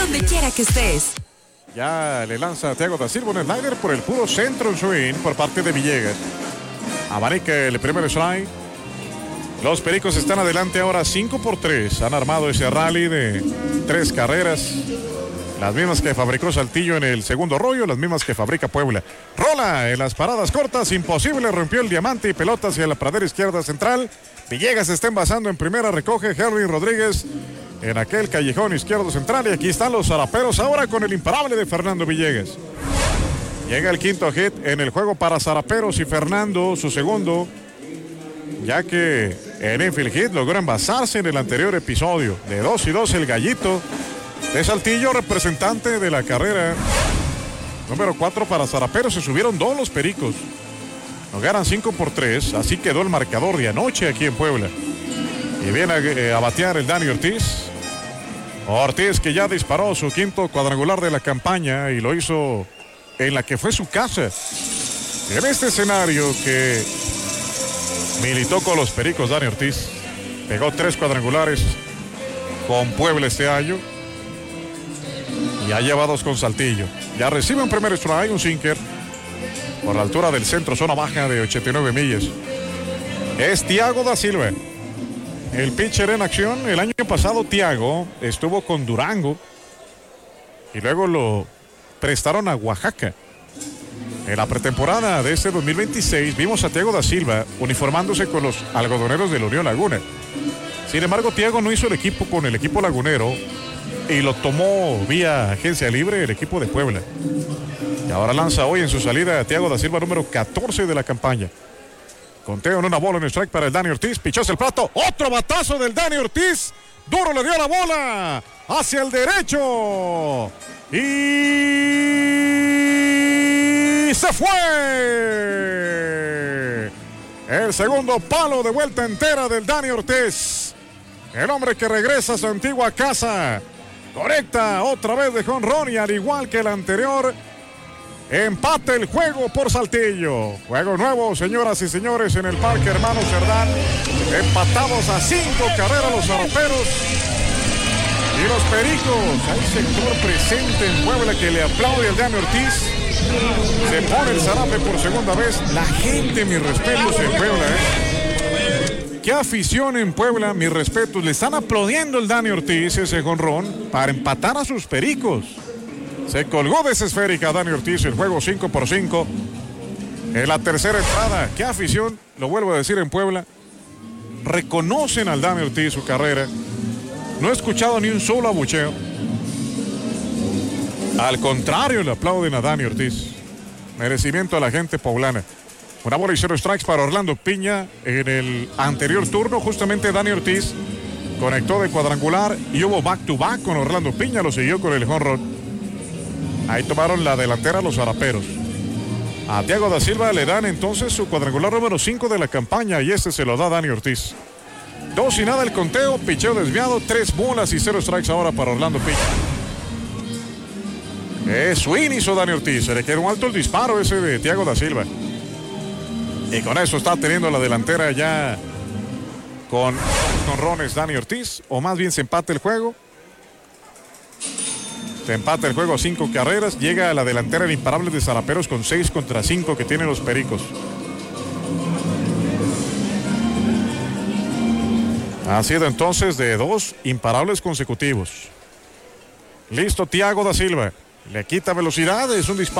donde quiera que estés. Ya le lanza a Thiago da Silva un slider por el puro centro swing por parte de Villegas. Abanica el primer strike. Los Pericos están adelante ahora 5-3. Han armado ese rally de 3 carreras. Las mismas que fabricó Saltillo en el segundo rollo, las mismas que fabrica Puebla. Rola en las paradas cortas, imposible, rompió el diamante y pelota hacia la pradera izquierda central. Villegas está envasando en primera, recoge Henry Rodríguez en aquel callejón izquierdo central. Y aquí están los zaraperos ahora con el imparable de Fernando Villegas. Llega el quinto hit en el juego para zaraperos y Fernando, su segundo, ya que en infield hit logró envasarse en el anterior episodio. De 2-2 el gallito de Saltillo, representante de la carrera número 4 para zaraperos. Se subieron 2 los Pericos. Nos ganan 5-3. Así quedó el marcador de anoche aquí en Puebla. Y viene a batear el Dani Ortiz. Ortiz, que ya disparó su quinto cuadrangular de la campaña y lo hizo en la que fue su casa. En este escenario que militó con los Pericos, Dani Ortiz pegó 3 cuadrangulares con Puebla este año. Y ha llevado 2 con Saltillo. Ya recibe un primer strike, un sinker por la altura del centro, zona baja de 89 millas. Es Thiago da Silva, el pitcher en acción. El año pasado Thiago estuvo con Durango y luego lo prestaron a Oaxaca. En la pretemporada de este 2026 vimos a Thiago da Silva uniformándose con los algodoneros de la Unión Laguna. Sin embargo, Thiago no hizo el equipo con el equipo lagunero y lo tomó vía agencia libre el equipo de Puebla. Y ahora lanza hoy en su salida a Thiago da Silva, número 14 de la campaña. Conteo en una bola en strike para el Dani Ortiz. Pichó hacia el plato. Otro batazo del Dani Ortiz. Duro le dio la bola hacia el derecho. Y se fue. El segundo palo de vuelta entera del Dani Ortiz. El hombre que regresa a su antigua casa. Conecta otra vez de jonrón y al igual que el anterior, empate el juego por Saltillo. Juego nuevo, señoras y señores, en el Parque Hermano Cerdán. Empatados a 5 carreras los zaraperos y los Pericos. Hay sector presente en Puebla que le aplaude al Dani Ortiz. Se pone el zarape por segunda vez. La gente, mis respetos en Puebla, Qué afición en Puebla, mis respetos. Le están aplaudiendo el Dani Ortiz ese jonrón para empatar a sus Pericos. Se colgó de esa esférica Dani Ortiz, el juego 5-5. En la tercera entrada, qué afición, lo vuelvo a decir en Puebla. Reconocen al Dani Ortiz su carrera. No he escuchado ni un solo abucheo. Al contrario, le aplauden a Dani Ortiz. Merecimiento a la gente poblana. Una bola y 0 strikes para Orlando Piña. En el anterior turno, justamente Dani Ortiz conectó de cuadrangular y hubo back-to-back con Orlando Piña. Lo siguió con el jonrón. Ahí tomaron la delantera los zaraperos. A Thiago da Silva le dan entonces su cuadrangular número 5 de la campaña y este se lo da Dani Ortiz. 2-0 el conteo, picheo desviado, 3 bolas y 0 strikes ahora para Orlando Piña. Swing hizo Dani Ortiz, se le quedó alto el disparo ese de Thiago da Silva. Y con eso está teniendo la delantera ya con jonrones Dani Ortiz, o más bien se empata el juego. Se empata el juego a 5 carreras. Llega a la delantera el imparable de zaraperos con 6-5 que tienen los Pericos. Ha sido entonces de 2 imparables consecutivos. Listo Thiago da Silva. Le quita velocidad, es un disparo.